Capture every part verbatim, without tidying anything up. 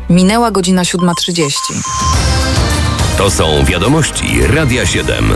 Minęła godzina siódma trzydzieści. To są wiadomości Radia siedem.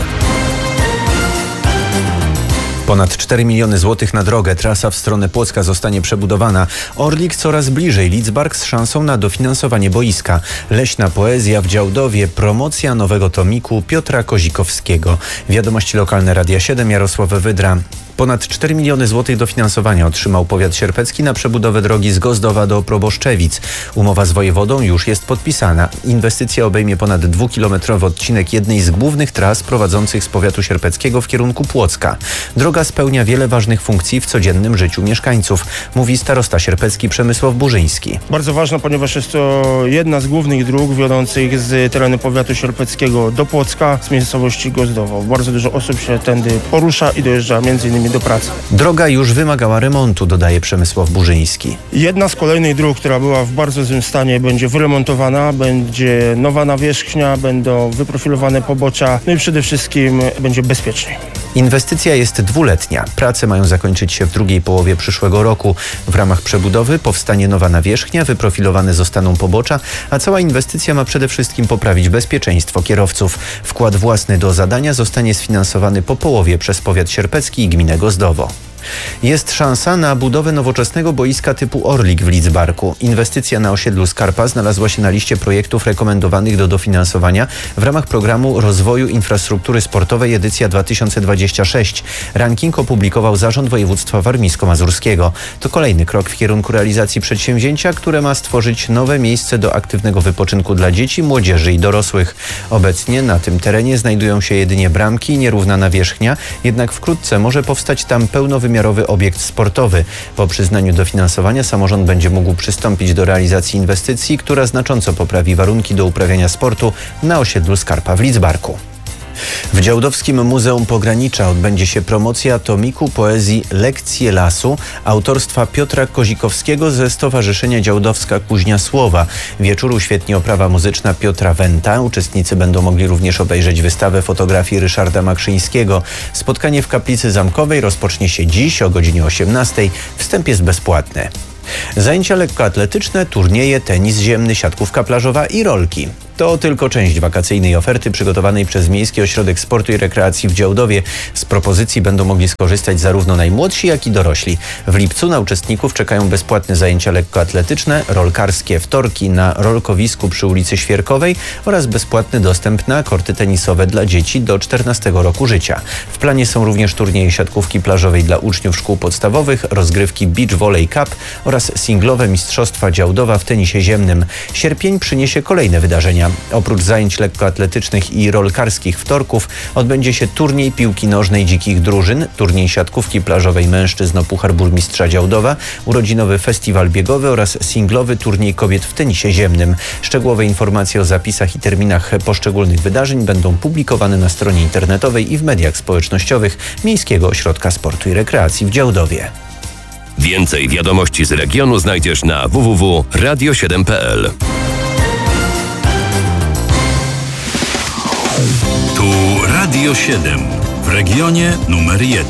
Ponad cztery miliony złotych na drogę. Trasa w stronę Płocka zostanie przebudowana. Orlik coraz bliżej. Lidzbark z szansą na dofinansowanie boiska. Leśna poezja w Działdowie. Promocja nowego tomiku Piotra Kozikowskiego. Wiadomości lokalne Radia siedem. Jarosław Wydra. Ponad cztery miliony złotych dofinansowania otrzymał powiat sierpecki na przebudowę drogi z Gozdowa do Proboszczewic. Umowa z wojewodą już jest podpisana. Inwestycja obejmie ponad dwukilometrowy odcinek jednej z głównych tras prowadzących z powiatu sierpeckiego w kierunku Płocka. Droga spełnia wiele ważnych funkcji w codziennym życiu mieszkańców, mówi starosta sierpecki Przemysław Burzyński. Bardzo ważna, ponieważ jest to jedna z głównych dróg wiodących z terenu powiatu sierpeckiego do Płocka z miejscowości Gozdowo. Bardzo dużo osób się tędy porusza i dojeżdża między innymi do pracy. Droga już wymagała remontu, dodaje Przemysław Burzyński. Jedna z kolejnych dróg, która była w bardzo złym stanie, będzie wyremontowana, będzie nowa nawierzchnia, będą wyprofilowane pobocza, no i przede wszystkim będzie bezpieczniej. Inwestycja jest dwuletnia. Prace mają zakończyć się w drugiej połowie przyszłego roku. W ramach przebudowy powstanie nowa nawierzchnia, wyprofilowane zostaną pobocza, a cała inwestycja ma przede wszystkim poprawić bezpieczeństwo kierowców. Wkład własny do zadania zostanie sfinansowany po połowie przez powiat sierpecki i gminę Gozdowo. Jest szansa na budowę nowoczesnego boiska typu Orlik w Lidzbarku. Inwestycja na osiedlu Skarpa znalazła się na liście projektów rekomendowanych do dofinansowania w ramach programu rozwoju infrastruktury sportowej edycja dwa tysiące dwadzieścia sześć. Ranking opublikował Zarząd Województwa Warmińsko-Mazurskiego. To kolejny krok w kierunku realizacji przedsięwzięcia, które ma stworzyć nowe miejsce do aktywnego wypoczynku dla dzieci, młodzieży i dorosłych. Obecnie na tym terenie znajdują się jedynie bramki i nierówna nawierzchnia, jednak wkrótce może powstać tam pełnowymiarowy wymiarowy obiekt sportowy. Po przyznaniu dofinansowania samorząd będzie mógł przystąpić do realizacji inwestycji, która znacząco poprawi warunki do uprawiania sportu na osiedlu Skarpa w Lidzbarku. W Działdowskim Muzeum Pogranicza odbędzie się promocja tomiku poezji Lekcje lasu autorstwa Piotra Kozikowskiego ze Stowarzyszenia Działdowska Kuźnia Słowa. Wieczór uświetni oprawa muzyczna Piotra Wenta. Uczestnicy będą mogli również obejrzeć wystawę fotografii Ryszarda Makrzyńskiego. Spotkanie w Kaplicy Zamkowej rozpocznie się dziś o godzinie osiemnastej. Wstęp jest bezpłatny. Zajęcia lekkoatletyczne, turnieje, tenis ziemny, siatkówka plażowa i rolki. To tylko część wakacyjnej oferty przygotowanej przez Miejski Ośrodek Sportu i Rekreacji w Działdowie. Z propozycji będą mogli skorzystać zarówno najmłodsi, jak i dorośli. W lipcu na uczestników czekają bezpłatne zajęcia lekkoatletyczne, rolkarskie wtorki na rolkowisku przy ulicy Świerkowej oraz bezpłatny dostęp na korty tenisowe dla dzieci do czternastego roku życia. W planie są również turnieje siatkówki plażowej dla uczniów szkół podstawowych, rozgrywki Beach Volley Cup oraz singlowe Mistrzostwa Działdowa w tenisie ziemnym. Sierpień przyniesie kolejne wydarzenia. Oprócz zajęć lekkoatletycznych i rolkarskich wtorków odbędzie się turniej piłki nożnej dzikich drużyn, turniej siatkówki plażowej mężczyzn o Puchar Burmistrza Działdowa, urodzinowy festiwal biegowy oraz singlowy turniej kobiet w tenisie ziemnym. Szczegółowe informacje o zapisach i terminach poszczególnych wydarzeń będą publikowane na stronie internetowej i w mediach społecznościowych Miejskiego Ośrodka Sportu i Rekreacji w Działdowie. Więcej wiadomości z regionu znajdziesz na w w w kropka radio siedem kropka p l. Tu Radio siedem w regionie numer jeden.